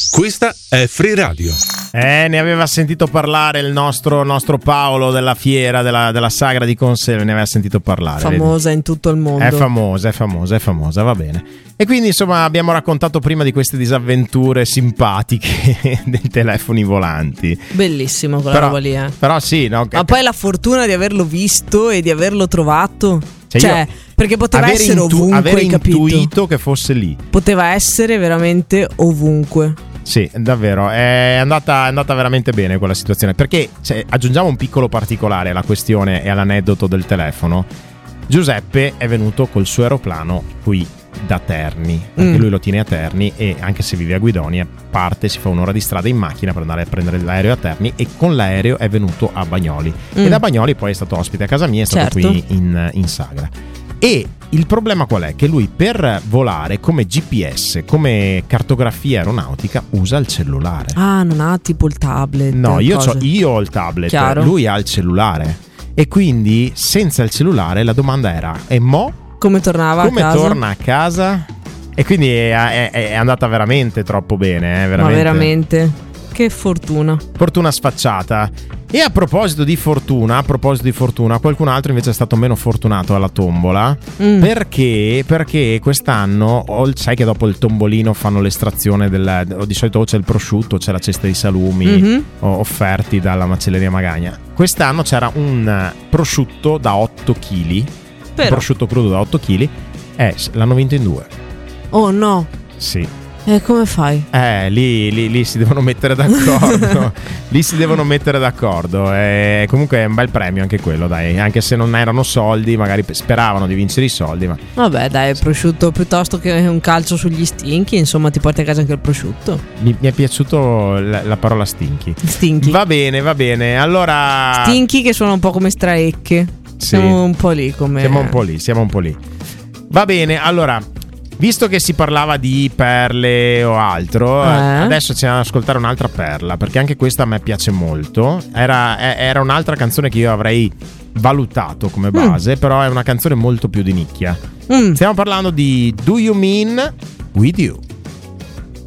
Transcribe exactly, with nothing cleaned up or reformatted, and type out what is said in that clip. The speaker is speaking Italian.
Questa è Free Radio. Eh, ne aveva sentito parlare il nostro, nostro Paolo della fiera, della, della sagra di Conselve, ne aveva sentito parlare. Famosa vedi? In tutto il mondo. È famosa, è famosa, è famosa, va bene. E quindi insomma abbiamo raccontato prima di queste disavventure simpatiche dei telefoni volanti. Bellissimo quella però, roba lì, eh. Però sì, no? Ma poi la fortuna di averlo visto e di averlo trovato. Cioè, cioè perché poteva aver essere intu- ovunque, aver capito? intuito che fosse lì. Poteva essere veramente ovunque. Sì, davvero, è andata, è andata veramente bene quella situazione. Perché cioè, aggiungiamo un piccolo particolare alla questione e all'aneddoto del telefono. Giuseppe è venuto col suo aeroplano qui da Terni, perché mm. lui lo tiene a Terni, e anche se vive a Guidonia parte, si fa un'ora di strada in macchina per andare a prendere l'aereo a Terni, e con l'aereo è venuto a Bagnoli mm. e da Bagnoli poi è stato ospite a casa mia, è stato certo. qui in, in Sagra. E il problema qual è? Che lui per volare come G P S, come cartografia aeronautica, usa il cellulare. Ah, non ha tipo il tablet? No, io, cose. c'ho, io ho il tablet, Chiaro. Lui ha il cellulare. E quindi senza il cellulare la domanda era: e mo? Come tornava Come a casa? torna a casa? E quindi è, è, è andata veramente troppo bene, eh, veramente. Ma veramente, che fortuna. Fortuna sfacciata. E a proposito di fortuna, a proposito di fortuna, qualcun altro invece è stato meno fortunato alla tombola. Mm. Perché? Perché quest'anno, sai che dopo il tombolino fanno l'estrazione del, di solito c'è il prosciutto, c'è la cesta di salumi mm-hmm. offerti dalla macelleria Magagna. Quest'anno c'era un prosciutto da otto chili. Un prosciutto crudo da otto chili. Eh, l'hanno vinto in due. Oh no. Sì. E come fai? Eh, lì, lì, lì si devono mettere d'accordo. Lì si devono mettere d'accordo. E comunque è un bel premio anche quello, dai. Anche se non erano soldi, magari speravano di vincere i soldi. Ma vabbè, dai, il prosciutto piuttosto che un calcio sugli stinchi. Insomma, ti porti a casa anche il prosciutto. Mi, mi è piaciuto la, la parola stinchi. Stinchi. Va bene, va bene. Allora. Stinchi che suona un po' come straecche. Sì. Siamo un po' lì come. Siamo un po' lì, siamo un po' lì. Va bene, allora. Visto che si parlava di perle o altro, eh? adesso ci andiamo ad ascoltare un'altra perla, perché anche questa a me piace molto. Era, era un'altra canzone che io avrei valutato come base, mm. però è una canzone molto più di nicchia. Mm. Stiamo parlando di Do You Mean With You.